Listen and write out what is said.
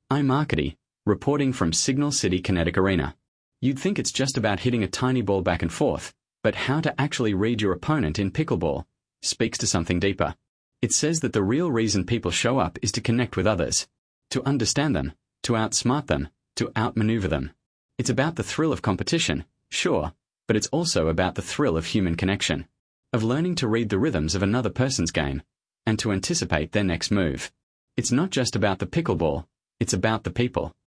I'm Markety, reporting from Signal City Kinetic Arena. You'd think it's just about hitting a tiny ball back and forth, but how to actually read your opponent in pickleball speaks to something deeper. It says that the real reason people show up is to connect with others, to understand them, to outsmart them, to outmaneuver them. It's about the thrill of competition, sure, but it's also about the thrill of human connection, of learning to read the rhythms of another person's game, and to anticipate their next move. It's not just about the pickleball, it's about the people.